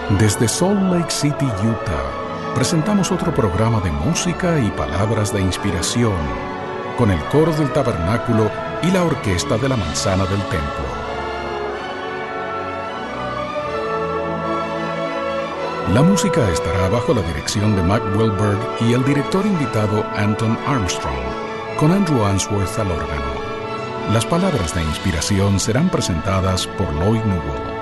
Desde Salt Lake City, Utah, presentamos otro programa de música y palabras de inspiración, con el coro del tabernáculo y la orquesta de la manzana del templo. La música estará bajo la dirección de Mac Wilberg y el director invitado Anton Armstrong, con Andrew Answorth al órgano. Las palabras de inspiración serán presentadas por Lloyd Newell.